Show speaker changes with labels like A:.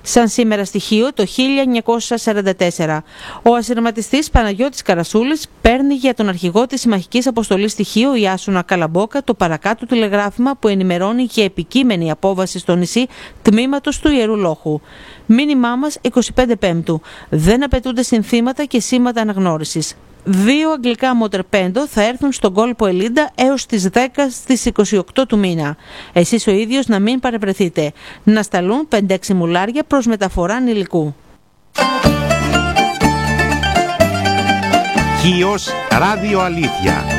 A: Σαν σήμερα στοιχείο το 1944. Ο ασυρματιστής Παναγιώτης Καρασούλης παίρνει για τον αρχηγό της συμμαχικής αποστολής στοιχείο Ιάσουνα Καλαμπόκα το παρακάτω τηλεγράφημα που ενημερώνει για επικείμενη απόβαση στο νησί τμήματος του Ιερού Λόχου. Μήνυμά μας 25 Πέμπτου. Δεν απαιτούνται συνθήματα και σήματα αναγνώρισης. 2 αγγλικά μοτερπέντο θα έρθουν στον κόλπο Ελίντα έως τις 10 στις 28 του μήνα. Εσείς ο ίδιος να μην παρεπρεθείτε. Να σταλούν 5-6 μουλάρια προς μεταφορά υλικού.
B: Χίος Ράδιο Αλήθεια.